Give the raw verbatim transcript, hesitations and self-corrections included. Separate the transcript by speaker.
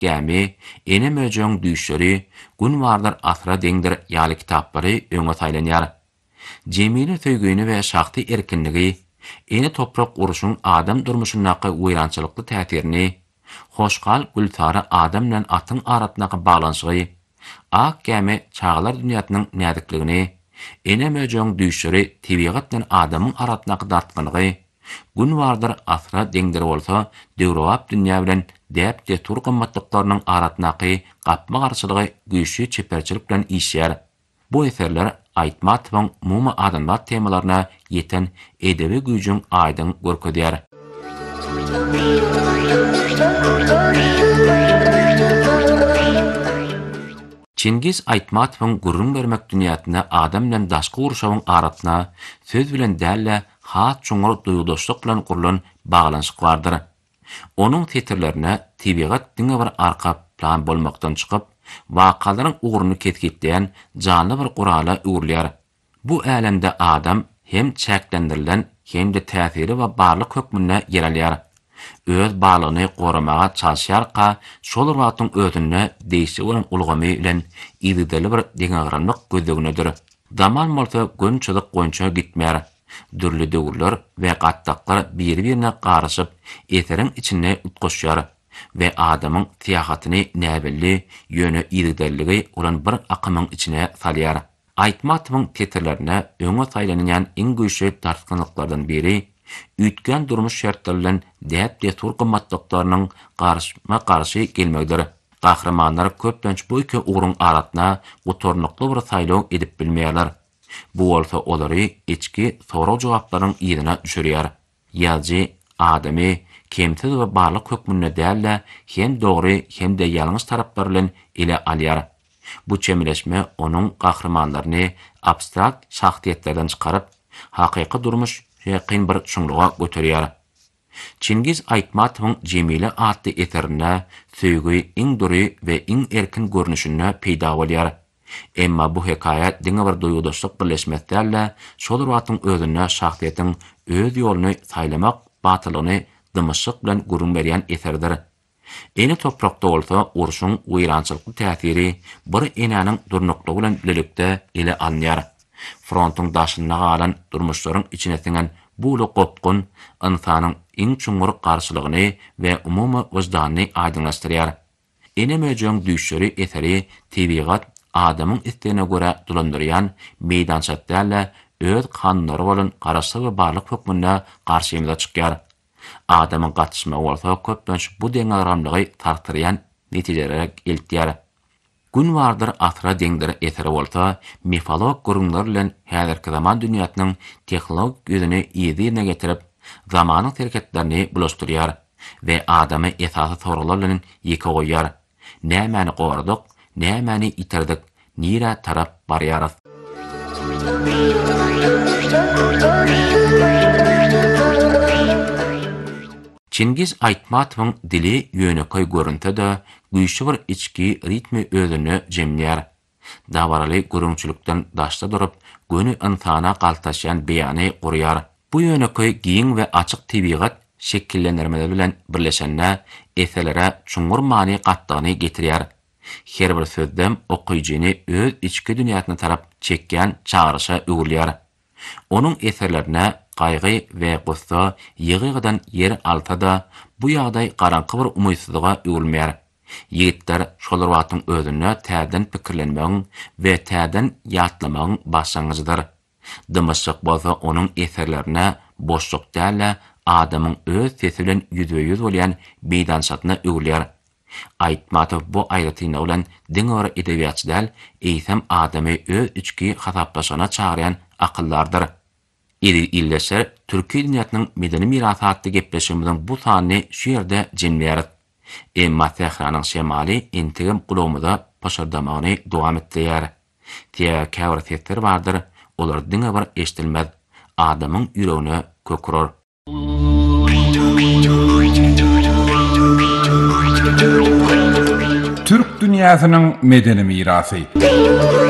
Speaker 1: Gämi, ene möjöň düşleri, gün wardyr asra deňdir ýaly kitaplary öňe taýlanýar. Jemile söýgüni we şahty erkinligi, ene toprak uruşun adam durmuşyndaky weýrançylykly täsirini, hoşgal gültara adam bilen atyň arasynaky baglanyşygy, ak gäme çağlar dünýäsiniň nädikligini, ene möjöň düşleri tebigat bilen adamyň arasynaky dartgynygy, gün wardyr asra deňdir bolsa, döwrap dünýä bilen däpde tur gymmatlyklarynyň arasynaky gapma garşylygy güýçli çeperçilik bilen işýär. Bu eserler Aitmatowyň mumy adamlar temalaryna ýeten edebi güýjüň aýdyň görkezýär. Çingiz Aitmatowyň gurrun bermek dünýäsine adam bilen daşky uruşawyň arasyna söz bilen dälle hat çoňur duýgudaşlyk bilen gurulan baglanyşyk bardyr. Onuň tetirlerine tebigat diňe bir arka plan bolmakdan çykyp, wakalaryň uguruny ketgitleýän janly bir gurala öwürlýär. Bu älemde adam hem çäklendirilen hem de täsiri we barlyk hökmüne yer alýar. Öz barlygyny goramaga çalışýarka, şol wagtyň özüne değişik bolan ulgamy bilen ýygdly bir deňagranlyk gözleginidir. Zaman bolsa gönçilik goýunça gitmär. Dürli döwürler we gattaklar biri-birine garaşyp, eteriň içine utgoşýar we adamyň tiýahatyny näbelli, ýöne ýygdyllygy olan bir akymyň içine salýar. Aitmatowyň tetirlerine öňe taýlanýan iň güýçli tartgynlyklardan biri, ütgen durmuş şertler bilen däpde tur gymmatlyklarynyň garşyma garşy gelmegdir. Gahramanlar köplenç bu iki ugrun arasyna gutornukly bir saýlaw edip bilmeýärler. Bu bolsa olary içki soraw jogaplaryň ýerine düşürýär. Ýazy adamy kemsiz we barlyk hökmüne dälle hem dogry hem de ýalňyş taraplar bilen ele alýar. Bu çemileşme onuň gahramanlaryny abstrakt şahsiýetlerden çykaryp, hakyky durmuş ýakyn bir şuňluga göterýär. Çingiz Aitmatowyň Jemile adly eserine söýgü iň dury we iň erkin görnüşine peýda bolýar. Emma bu hekaýat diňe bir duýgudaşlyk birleşmekdäle şol wagtyň özüne şahsiýetiň öz ýoluny saýlamak batylyny dymyşyk bilen gurrun berýän eserdir. Ene toprakda bolsa uruşyň weýrançylykly täsiri bir enäniň durnuklygy bilen birlikde ele alınýar. Frontyň daşyna galan durmuşlaryň içine siňen bu uly gopgun insanyň iň çoňur garşylygyny we umumy wyjdanyny aýdynlaşdyrýar. Ene möjöň düşleri eseri tebigat adamyň istegine göre dulandyrýan meýdançatdaly öz kanunlary bolan garaşy we barlyk hökmüne garşy emle çykýar. Adamyň gatnaşma bolsa köplenç bu deňagramlygy tartyrýan netijelere eltýär. Gün wardyr asra deňdir eseri bolsa, mifolog gurunlar bilen häzirki zaman dünýäsiniň tehnologik ýüzüni ýerine getirip, zamanyň terketlerini bulaşdyrýar we adamy esasy soralar bilen ýeke goýýar. Nämäni gordyk, nämäni ýitirdik, nire tarap barýarys. Çingiz Aitmatowyň dili ýöneköy görünte-de güýçli bir içki ritmi özüne jemlýär. Dawaraly gurunçylykdan daşda durup, göni insana galtaşýan beýany gurýar. Bu ýöneköy giň we açyk tebigat şekillendirmeleri bilen birleşende eselere çoňur many gatdygyny getirýär. Her bir sözdem okuyucuny öz içki dünýäsine tarap çekýän çağrışa öwürlýär. Onuň eserlerine gaýgy we gussa ýygydan yer altada bu ýagdaý garanky bir umytsuzlyga öwürmär. Ýigitler şol wagtyň özüne täden pikirlenmegiň we täden ýatlamagyň başlangyjydyr. Dymyşyk bolsa onuň eserlerine boşluk däle adamyň öz sesi bilen ýüzbe-ýüz bolýan meýdançatyna öwürlýär. Aitmatow bu aýratyny bilen diňe bir edebiýatçy eýsem adamy öz içki hasaplaşana çağıran akıllardır. İri illeşer türki dünýäsiniň medeni mirasy hatda gepleşimiň bu sany şu ýerde jemleýär. Emma Tehranyň şemali intigim gulumyda paşardamagyny dowam etdirýär. Tiýe käwr setler bardyr, olar diňe bir eşdilmez, adamyň ýüregine kökürür.
Speaker 2: Türk dünýäsiniň medeni mirasy.